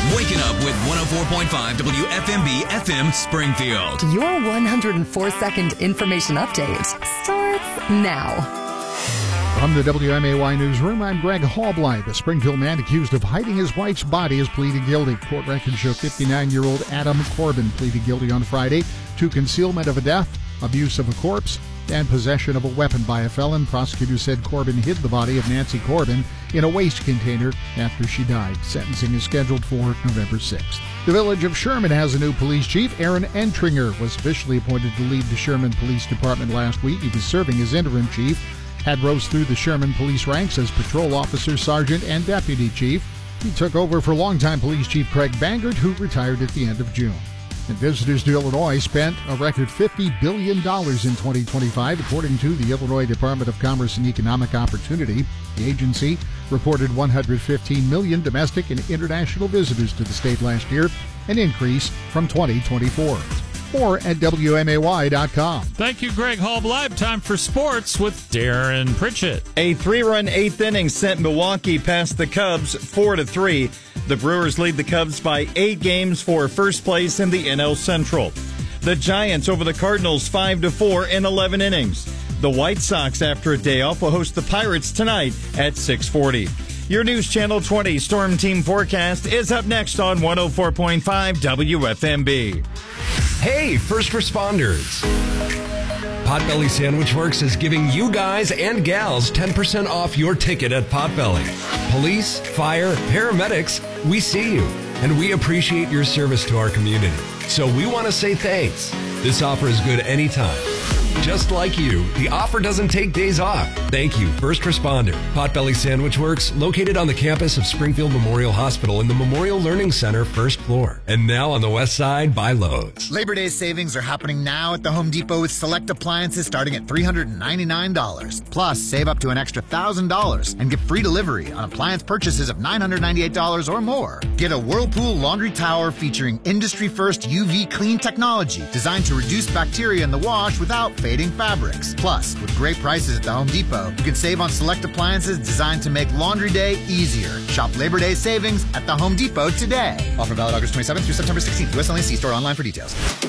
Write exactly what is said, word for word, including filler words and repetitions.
Waking up with one oh four point five W F M B F M Springfield. Your one hundred four second information update starts now. From the W M A Y Newsroom, I'm Greg Hallbleib. A Springfield man accused of hiding his wife's body has pleaded guilty. Court records show fifty-nine-year-old Adam Corbin pleaded guilty on Friday to concealment of a death, abuse of a corpse, and possession of a weapon by a felon. Prosecutors said Corbin hid the body of Nancy Corbin in a waste container after she died. Sentencing is scheduled for November sixth. The village of Sherman has a new police chief. Aaron Entringer was officially appointed to lead the Sherman Police Department last week. He was serving as interim chief. Had rose through the Sherman police ranks as patrol officer, sergeant, and deputy chief. He took over for longtime police chief Craig Bangert, who retired at the end of June. And visitors to Illinois spent a record fifty billion dollars in twenty twenty-five, according to the Illinois Department of Commerce and Economic Opportunity. The agency reported one hundred fifteen million domestic and international visitors to the state last year, an increase from twenty twenty-four. Or at W M A Y dot com. Thank you, Greg Hallbleib. Time for sports with Darren Pritchett. A three-run eighth inning sent Milwaukee past the Cubs four to three. The Brewers lead the Cubs by eight games for first place in the N L Central. The Giants over the Cardinals five to four in eleven innings. The White Sox, after a day off, will host the Pirates tonight at six forty. Your News Channel twenty Storm Team forecast is up next on one oh four point five W F M B. Hey, first responders. Potbelly Sandwich Works is giving you guys and gals ten percent off your ticket at Potbelly. Police, fire, paramedics, we see you, and we appreciate your service to our community. So we want to say thanks. This offer is good anytime. Just like you, the offer doesn't take days off. Thank you, first responder. Potbelly Sandwich Works, located on the campus of Springfield Memorial Hospital in the Memorial Learning Center, first floor. And now on the west side by Lowe's. Labor Day savings are happening now at the Home Depot with select appliances starting at three hundred ninety-nine dollars. Plus, save up to an extra one thousand dollars and get free delivery on appliance purchases of nine hundred ninety-eight dollars or more. Get a Whirlpool laundry tower featuring industry-first U V clean technology designed to reduce bacteria in the wash without fading fabrics. Plus, with great prices at the Home Depot, you can save on select appliances designed to make laundry day easier. Shop Labor Day savings at the Home Depot today. Offer valid August twenty-seventh through September sixteenth. U S only. See store online for details.